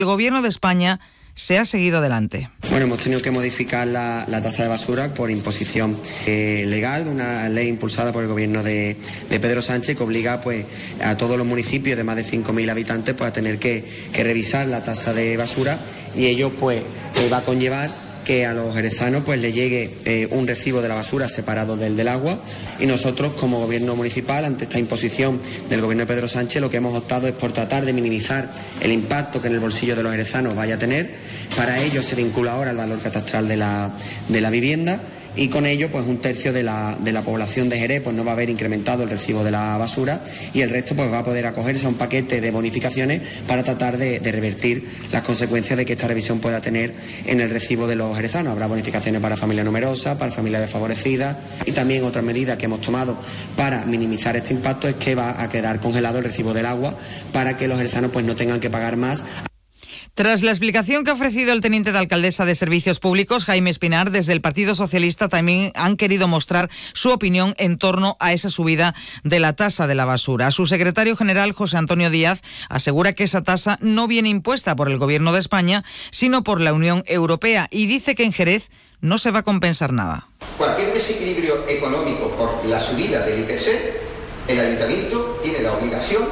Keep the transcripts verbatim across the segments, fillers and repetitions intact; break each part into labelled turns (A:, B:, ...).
A: El Gobierno de España se ha seguido adelante.
B: Bueno, hemos tenido que modificar la, la tasa de basura por imposición eh, legal, una ley impulsada por el gobierno de, de Pedro Sánchez que obliga pues, a todos los municipios de más de cinco mil habitantes pues, a tener que, que revisar la tasa de basura, y ello pues, va a conllevar que a los jerezanos pues le llegue eh, un recibo de la basura separado del del agua, y nosotros como gobierno municipal, ante esta imposición del gobierno de Pedro Sánchez, lo que hemos optado es por tratar de minimizar el impacto que en el bolsillo de los jerezanos vaya a tener. Para ello se vincula ahora el valor catastral de la, de la vivienda, y con ello pues un tercio de la, de la población de Jerez pues no va a haber incrementado el recibo de la basura, y el resto pues va a poder acogerse a un paquete de bonificaciones para tratar de, de revertir las consecuencias de que esta revisión pueda tener en el recibo de los jerezanos. Habrá bonificaciones para familias numerosas, para familias desfavorecidas, y también otra medida que hemos tomado para minimizar este impacto es que va a quedar congelado el recibo del agua para que los jerezanos pues no tengan que pagar más.
A: Tras la explicación que ha ofrecido el teniente de alcaldesa de Servicios Públicos, Jaime Espinar, desde el Partido Socialista también han querido mostrar su opinión en torno a esa subida de la tasa de la basura. Su secretario general, José Antonio Díaz, asegura que esa tasa no viene impuesta por el Gobierno de España, sino por la Unión Europea, y dice que en Jerez no se va a compensar nada.
C: Cualquier desequilibrio económico por la subida del I P C, el Ayuntamiento tiene la obligación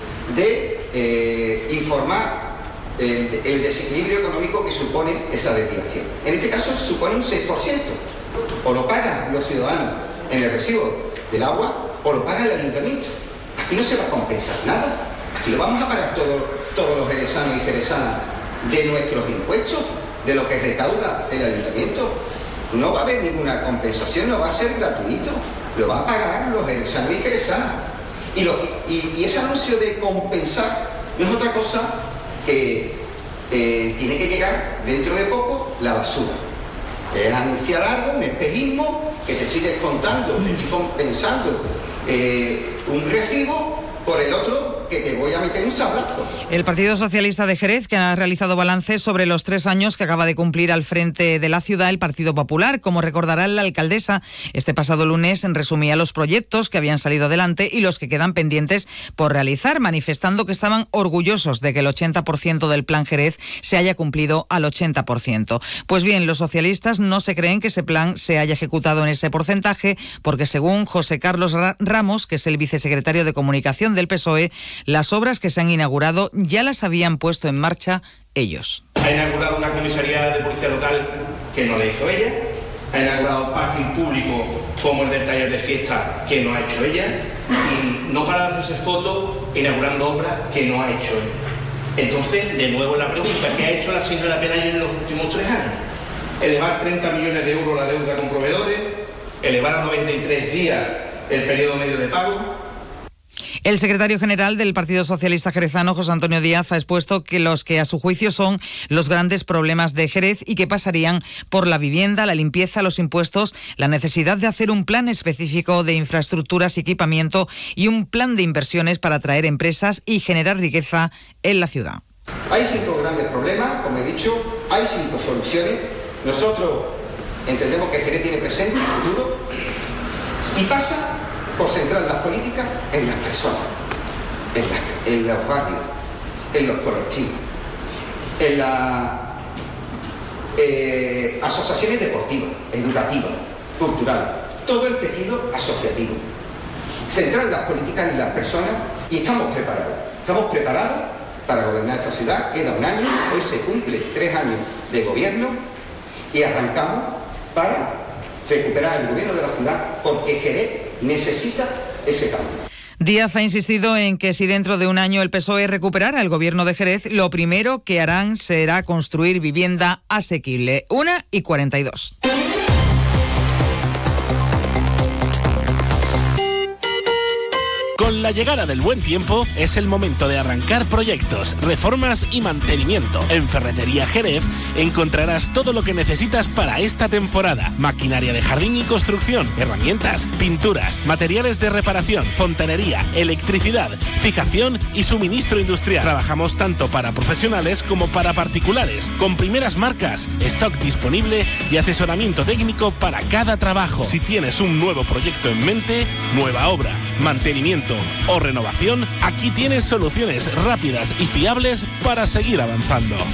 C: de eh, informar El, el desequilibrio económico que supone esa desviación. En este caso supone un seis por ciento. O lo pagan los ciudadanos en el recibo del agua o lo paga el ayuntamiento. Aquí no se va a compensar nada. Aquí lo vamos a pagar todo, todos los jerezanos y jerezanas de nuestros impuestos, de lo que recauda el ayuntamiento. No va a haber ninguna compensación, no va a ser gratuito. Lo van a pagar los jerezanos y jerezanas. Y, lo, y, y ese anuncio de compensar no es otra cosa que eh, tiene que llegar dentro de poco la basura. Es anunciar algo, un espejismo, que te estoy descontando, te estoy compensando eh, un recibo por el otro que te voy a meter un sablazo.
A: El Partido Socialista de Jerez, que ha realizado balance sobre los tres años que acaba de cumplir al frente de la ciudad el Partido Popular. Como recordará la alcaldesa, este pasado lunes resumía los proyectos que habían salido adelante y los que quedan pendientes por realizar, manifestando que estaban orgullosos de que el ochenta por ciento del Plan Jerez se haya cumplido al ochenta por ciento. Pues bien, los socialistas no se creen que ese plan se haya ejecutado en ese porcentaje, porque según José Carlos Ramos, que es el vicesecretario de Comunicación del P S O E, las obras que se han inaugurado ya las habían puesto en marcha ellos.
D: Ha inaugurado una comisaría de policía local que no la hizo ella, ha inaugurado parking público como el del taller de fiesta que no ha hecho ella, y no para de hacerse fotos inaugurando obras que no ha hecho ella. Entonces, de nuevo la pregunta, ¿qué ha hecho la señora Pelayo en los últimos tres años? Elevar treinta millones de euros la deuda con proveedores, elevar a noventa y tres días el periodo medio de pago.
A: El secretario general del Partido Socialista jerezano, José Antonio Díaz, ha expuesto que los que a su juicio son los grandes problemas de Jerez y que pasarían por la vivienda, la limpieza, los impuestos, la necesidad de hacer un plan específico de infraestructuras y equipamiento y un plan de inversiones para atraer empresas y generar riqueza en la ciudad.
C: Hay cinco grandes problemas, como he dicho, hay cinco soluciones. Nosotros entendemos que Jerez tiene presente y futuro, y pasa por centrar las políticas en las personas, en, la, en los barrios, en los colectivos, en las eh, asociaciones deportivas, educativas, culturales, todo el tejido asociativo. Centrar las políticas en las personas, y estamos preparados. Estamos preparados para gobernar esta ciudad. Queda un año, hoy se cumple tres años de gobierno y arrancamos para recuperar el gobierno de la ciudad, porque Jerez necesita ese cambio.
A: Díaz ha insistido en que si dentro de un año el P S O E recuperara el gobierno de Jerez, lo primero que harán será construir vivienda asequible. Una y cuarenta y dos.
E: Con la llegada del buen tiempo es el momento de arrancar proyectos, reformas y mantenimiento. En Ferretería Jerez encontrarás todo lo que necesitas para esta temporada. Maquinaria de jardín y construcción, herramientas, pinturas, materiales de reparación, fontanería, electricidad, fijación y suministro industrial. Trabajamos tanto para profesionales como para particulares, con primeras marcas, stock disponible y asesoramiento técnico para cada trabajo. Si tienes un nuevo proyecto en mente, nueva obra mantenimiento o renovación, aquí tienes soluciones rápidas y fiables para seguir avanzando.